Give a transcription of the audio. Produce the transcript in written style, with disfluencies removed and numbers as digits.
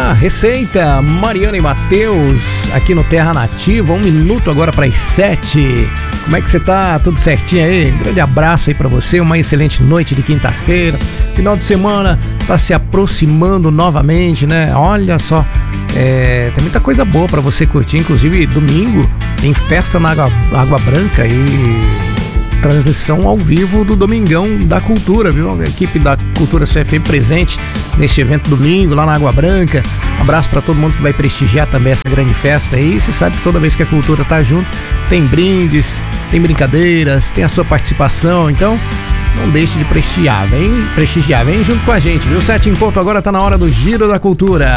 lá, Receita, Mariana e Matheus, aqui no Terra Nativa, 1 minuto agora para as 7. Como é que você tá? Tudo certinho aí? Um grande abraço aí para você, uma excelente noite de quinta-feira. Final de semana tá se aproximando novamente, né? Olha só, tem muita coisa boa para você curtir, inclusive domingo tem festa na Água Branca e transmissão ao vivo do Domingão da Cultura, viu? A equipe da Cultura CFM presente neste evento domingo, lá na Água Branca. Um abraço para todo mundo que vai prestigiar também essa grande festa aí. Você sabe que toda vez que a Cultura tá junto, tem brindes, tem brincadeiras, tem a sua participação, então não deixe de prestigiar, vem junto com a gente, viu? 7 em ponto agora, tá na hora do Giro da Cultura.